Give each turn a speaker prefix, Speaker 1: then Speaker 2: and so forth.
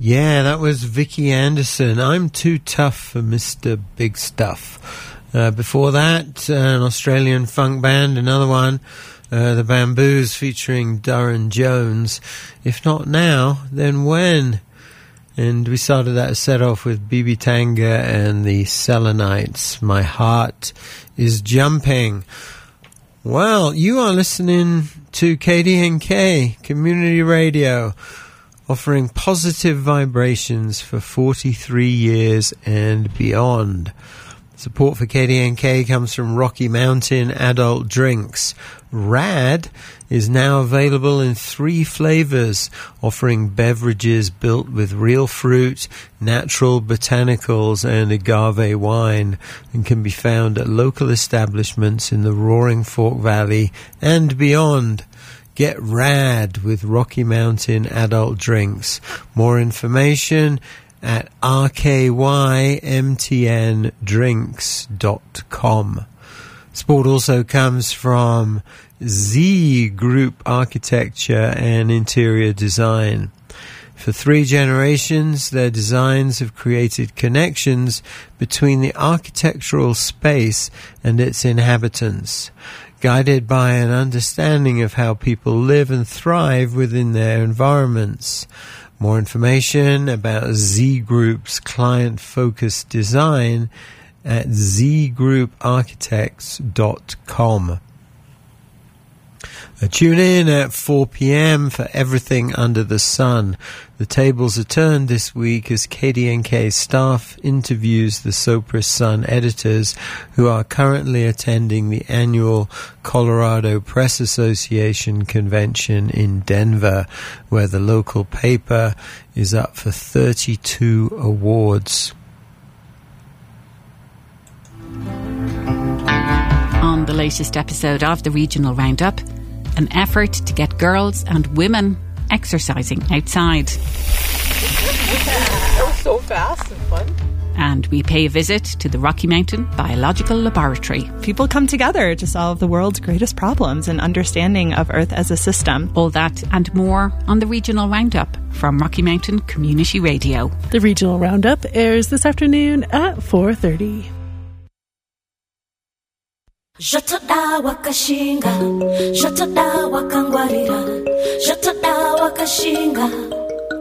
Speaker 1: Yeah, that was Vicky Anderson. I'm Too Tough for Mr. Big Stuff. Before that, an Australian funk band, another one, the Bamboos featuring Durran Jones. If not now, then when? And we started that set off with BB Tanga and the Selenites. My Heart is Jumping. Well, you are listening to KDNK Community Radio, offering positive vibrations for 43 years and beyond. Support for KDNK comes from Rocky Mountain Adult Drinks. RAD is now available in 3 flavors, offering beverages built with real fruit, natural botanicals, and agave wine, and can be found at local establishments in the Roaring Fork Valley and beyond. Get RAD with Rocky Mountain Adult Drinks. More information at rkymtndrinks.com. Support also comes from Z Group Architecture and Interior Design. For 3 generations, their designs have created connections between the architectural space and its inhabitants, guided by an understanding of how people live and thrive within their environments. More information about Z Group's client-focused design at zgrouparchitects.com. Tune in at 4 p.m. for Everything Under the Sun. The tables are turned this week as KDNK staff interviews the Sopris Sun editors who are currently attending the annual Colorado Press Association convention in Denver, where the local paper is up for 32 awards.
Speaker 2: On the latest episode of the Regional Roundup, an effort to get girls and women exercising outside.
Speaker 3: That was so fast and fun.
Speaker 2: And we pay a visit to the Rocky Mountain Biological Laboratory.
Speaker 4: People come together to solve the world's greatest problems and understanding of Earth as a system.
Speaker 2: All that and more on the Regional Roundup from Rocky Mountain Community Radio.
Speaker 5: The Regional Roundup airs this afternoon at 4:30.
Speaker 6: Jotoda wakashinga, jotoda wakangwarira, jotoda wakashinga.